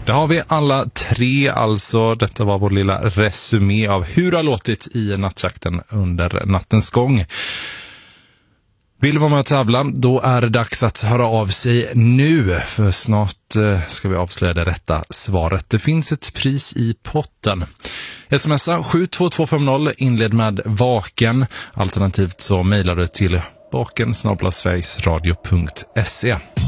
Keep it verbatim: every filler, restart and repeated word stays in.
Det har vi alla tre alltså. Detta var vår lilla resumé av hur det har låtit i nattjakten under nattens gång. Vill du vara med och tävla, då är det dags att höra av sig nu. För snart eh, ska vi avslöja det rätta svaret. Det finns ett pris i potten. Smsa sju två två fem noll, inled med vaken. Alternativt så mejlar du till vaken snabel-a sverigesradio punkt se.